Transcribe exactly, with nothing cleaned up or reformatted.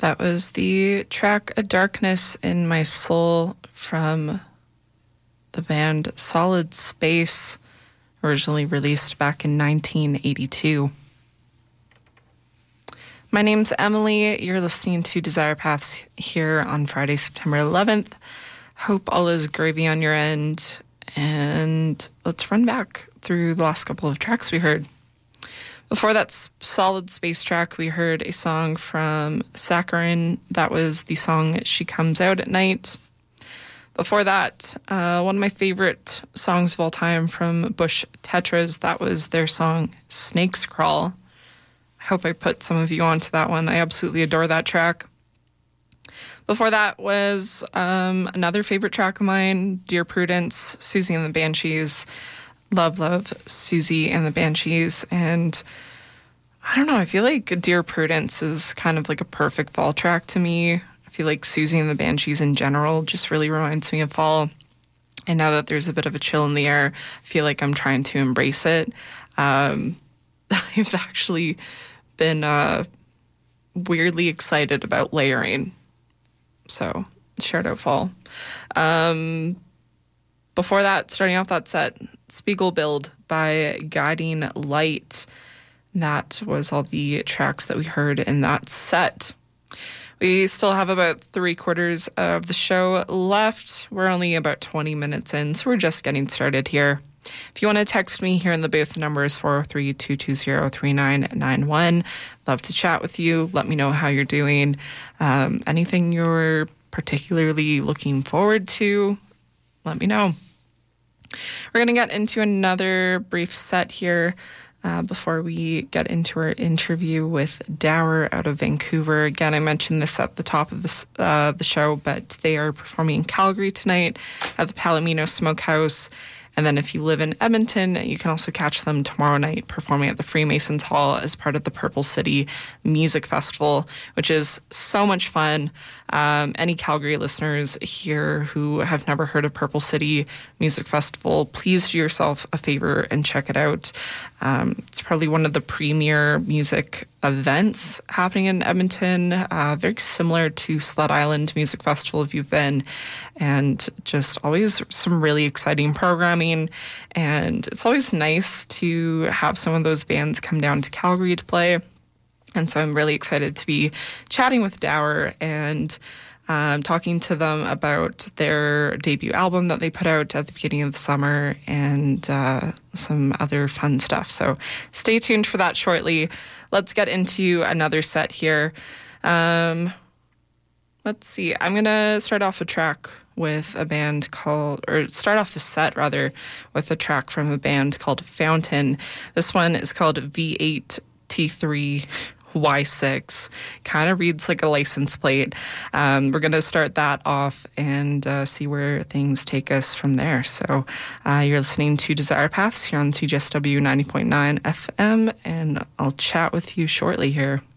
That was the track A Darkness in My Soul from the band Solid Space, originally released back in nineteen eighty-two. My name's Emily. You're listening to Desire Paths here on Friday, September eleventh. Hope all is gravy on your end. And let's run back through the last couple of tracks we heard. Before that Solid Space track, we heard a song from Saccharin. That was the song She Comes Out at Night. Before that, uh, one of my favorite songs of all time from Bush Tetras, that was their song Snakes Crawl. I hope I put some of you onto that one. I absolutely adore that track. Before that was um, another favorite track of mine, Dear Prudence, Susie and the Banshees. Love, love Susie and the Banshees. And I don't know, I feel like Dear Prudence is kind of like a perfect fall track to me. I feel like Susie and the Banshees in general just really reminds me of fall. And now that there's a bit of a chill in the air, I feel like I'm trying to embrace it. Um, I've actually been uh, weirdly excited about layering. So, shout out fall. Um, before that, starting off that set, Spiegelbild by Guiding Light. That was all the tracks that we heard in that set. We still have about three quarters of the show left. We're only about twenty minutes in, so we're just getting started here. If you want to text me here in the booth, the number is four oh three, two two zero, three nine nine one. Love to chat with you. Let me know how you're doing. Um, anything you're particularly looking forward to, let me know. We're going to get into another brief set here uh, before we get into our interview with Dower out of Vancouver. Again, I mentioned this at the top of this, uh, the show, but they are performing in Calgary tonight at the Palomino Smokehouse. And then if you live in Edmonton, you can also catch them tomorrow night performing at the Freemasons Hall as part of the Purple City Music Festival, which is so much fun. Um, any Calgary listeners here who have never heard of Purple City Music Festival, please do yourself a favor and check it out. Um, it's probably one of the premier music events happening in Edmonton, uh, very similar to Slut Island Music Festival if you've been, and just always some really exciting programming. And it's always nice to have some of those bands come down to Calgary to play. And so I'm really excited to be chatting with Dower and um, talking to them about their debut album that they put out at the beginning of the summer and uh, some other fun stuff. So stay tuned for that shortly. Let's get into another set here. Um, let's see. I'm going to start off a track with a band called, or start off the set rather, with a track from a band called Fountain. This one is called V eight T three Y six. Kind of reads like a license plate. Um, we're going to start that off and uh, see where things take us from there. So uh, you're listening to Desire Paths here on C J S W ninety point nine F M, and I'll chat with you shortly here.